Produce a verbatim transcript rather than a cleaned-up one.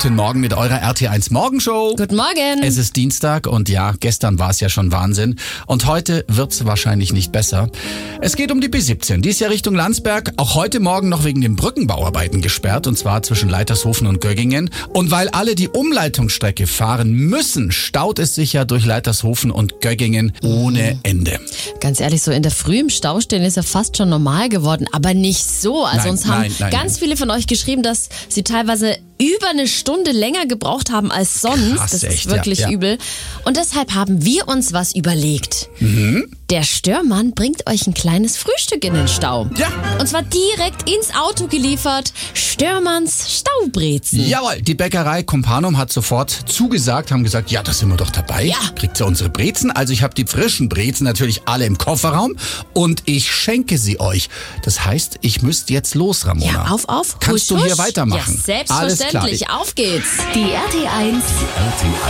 Guten Morgen mit eurer R T eins Morgenshow. Guten Morgen. Es ist Dienstag und ja, gestern war es ja schon Wahnsinn. Und heute wird's wahrscheinlich nicht besser. Es geht um die B siebzehn. Die ist ja Richtung Landsberg auch heute Morgen noch wegen den Brückenbauarbeiten gesperrt. Und zwar zwischen Leitershofen und Göggingen. Und weil alle die Umleitungsstrecke fahren müssen, staut es sich ja durch Leitershofen und Göggingen ohne Ende. Ganz ehrlich, so in der Früh im Stau stehen ist ja fast schon normal geworden. Aber nicht so. Also Nein, uns haben nein, nein, ganz nein. viele von euch geschrieben, dass sie teilweise über eine Stunde länger gebraucht haben als sonst. Krass, das echt, ist wirklich ja, ja. übel. Und deshalb haben wir uns was überlegt. Mhm. Der Störmann bringt euch ein kleines Frühstück in den Stau. Ja. Und zwar direkt ins Auto geliefert. Störmanns Staubrezen. Jawohl, die Bäckerei Companum hat sofort zugesagt, haben gesagt, ja, da sind wir doch dabei. Ja. Kriegt ihr unsere Brezen? Also ich habe die frischen Brezen natürlich alle im Kofferraum und ich schenke sie euch. Das heißt, ich müsste jetzt los, Ramona. Ja, auf, auf. Kannst husch, du hier husch. weitermachen? Ja, selbstverständlich. Alles klar. Auf geht's. Die R T eins R T